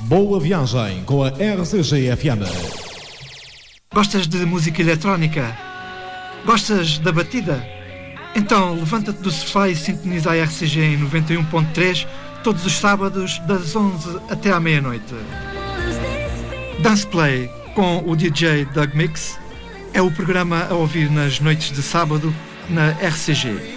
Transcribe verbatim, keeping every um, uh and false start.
Boa viagem com a R C G F M. Gostas de música eletrónica? Gostas da batida? Então levanta-te do sofá e sintoniza a R C G em noventa e um ponto três todos os sábados das onze até à meia-noite. Dance Play com o D J Doug Mix é o programa a ouvir nas noites de sábado na R C G.